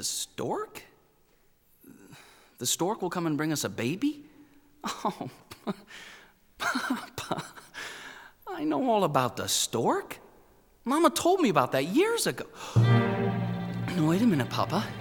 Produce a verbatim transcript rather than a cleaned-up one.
The stork? The stork will come and bring us a baby? Oh, Papa, I know all about the stork. Mama told me about that years ago. No, wait a minute, Papa.